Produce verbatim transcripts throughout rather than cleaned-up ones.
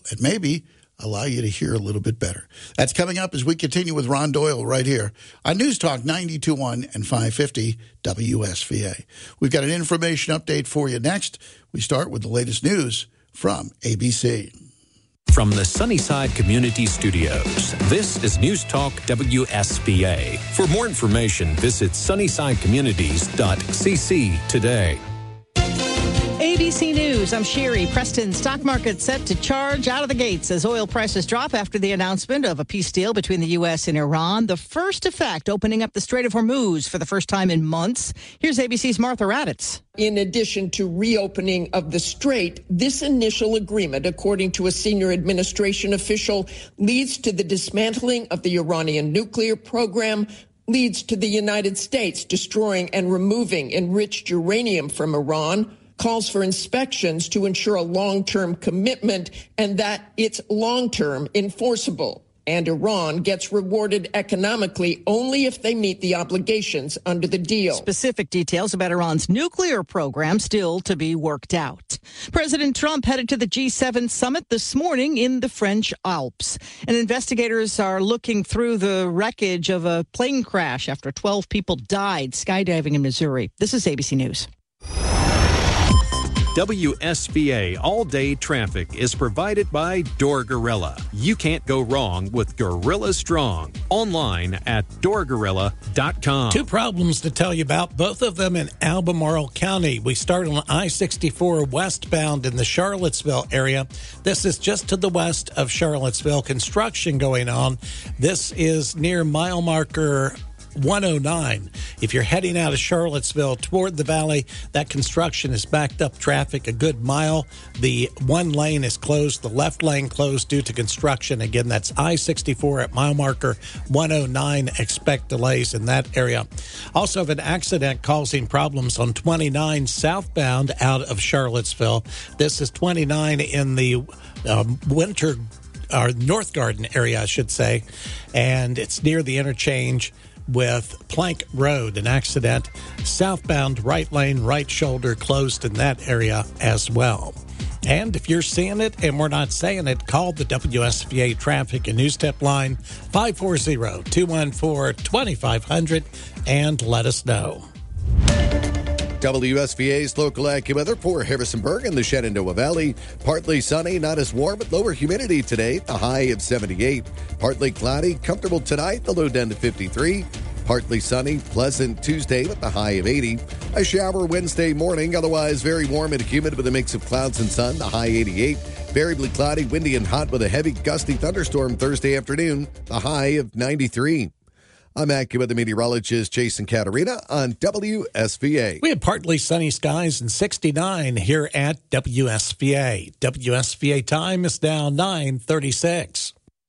and maybe allow you to hear a little bit better. That's coming up as we continue with Ron Doyle right here on News Talk ninety-two point one and five fifty W S V A. We've got an information update for you next. We start with the latest news from A B C. From the Sunnyside Community Studios, this is News Talk W S V A. For more information, visit sunnyside communities dot c c today. A B C News, I'm Sherry. Preston stock market set to charge out of the gates as oil prices drop after the announcement of a peace deal between the U S and Iran. The first effect, opening up the Strait of Hormuz for the first time in months. Here's A B C's Martha Raddatz. In addition to reopening of the strait, this initial agreement, according to a senior administration official, leads to the dismantling of the Iranian nuclear program, leads to the United States destroying and removing enriched uranium from Iran, calls for inspections to ensure a long-term commitment and that it's long-term enforceable. And Iran gets rewarded economically only if they meet the obligations under the deal. Specific details about Iran's nuclear program still to be worked out. President Trump headed to the G seven summit this morning in the French Alps. And investigators are looking through the wreckage of a plane crash after twelve people died skydiving in Missouri. This is A B C News. W S V A All-Day Traffic is provided by Door Gorilla. You can't go wrong with Gorilla Strong. Online at door gorilla dot com. Two problems to tell you about, both of them in Albemarle County. We start on I sixty-four westbound in the Charlottesville area. This is just to the west of Charlottesville. Construction going on. This is near mile marker one oh nine. If you're heading out of Charlottesville toward the valley, that construction has backed up traffic a good mile. The one lane is closed, the left lane closed due to construction. Again, that's I sixty-four at mile marker one oh nine. Expect delays in that area. Also have an accident causing problems on twenty-nine southbound out of Charlottesville. This is twenty-nine in the um, winter or North Garden area, I should say, and it's near the interchange with Plank Road. An accident southbound right lane, right shoulder closed in that area as well. And if you're seeing it and we're not saying it, call the W S V A Traffic and News Tip line five four zero, two one four, two five zero zero and let us know. W S V A's local AccuWeather for Harrisonburg and the Shenandoah Valley. Partly sunny, not as warm, but lower humidity today, the high of seventy-eight. Partly cloudy, comfortable tonight, the low down to fifty-three. Partly sunny, pleasant Tuesday with the high of eighty. A shower Wednesday morning, otherwise very warm and humid with a mix of clouds and sun, the high eighty-eight. Variably cloudy, windy and hot with a heavy gusty thunderstorm Thursday afternoon, the high of ninety-three. I'm AccuWeather meteorologist Jason Caterina on W S V A. We have partly sunny skies and sixty-nine here at W S V A. W S V A time is now nine thirty-six.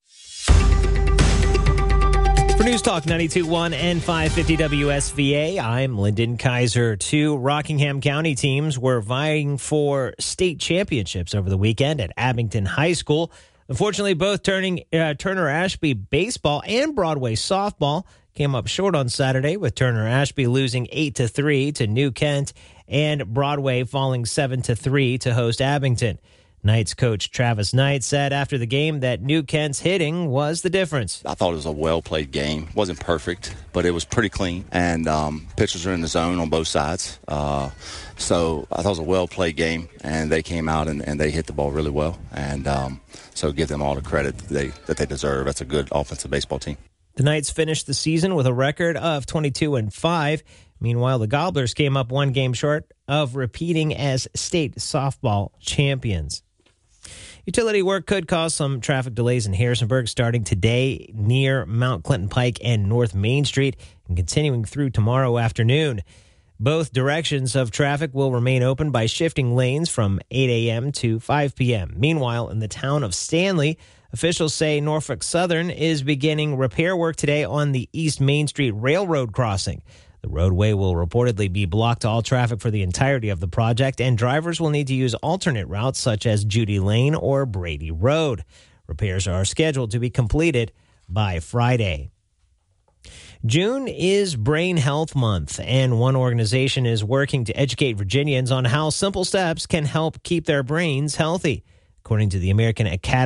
For News Talk ninety-two point one and five fifty W S V A, I'm Lyndon Kaiser. Two Rockingham County teams were vying for state championships over the weekend at Abington High School. Unfortunately, both turning uh, Turner Ashby baseball and Broadway softball came up short on Saturday, with Turner Ashby losing eight to three to New Kent and Broadway falling seven to three to host Abington. Knights coach Travis Knight said after the game that New Kent's hitting was the difference. I thought it was a well-played game. It wasn't perfect, but it was pretty clean, and um, pitchers are in the zone on both sides. Uh, so I thought it was a well-played game, and they came out and, and they hit the ball really well. And um, so give them all the credit that they, that they deserve. That's a good offensive baseball team. The Knights finished the season with a record of twenty-two and five. Meanwhile, the Gobblers came up one game short of repeating as state softball champions. Utility work could cause some traffic delays in Harrisonburg starting today near Mount Clinton Pike and North Main Street and continuing through tomorrow afternoon. Both directions of traffic will remain open by shifting lanes from eight a.m. to five p.m. Meanwhile, in the town of Stanley, officials say Norfolk Southern is beginning repair work today on the East Main Street Railroad crossing. The roadway will reportedly be blocked to all traffic for the entirety of the project, and drivers will need to use alternate routes such as Judy Lane or Brady Road. Repairs are scheduled to be completed by Friday. June is Brain Health Month, and one organization is working to educate Virginians on how simple steps can help keep their brains healthy. According to the American Academy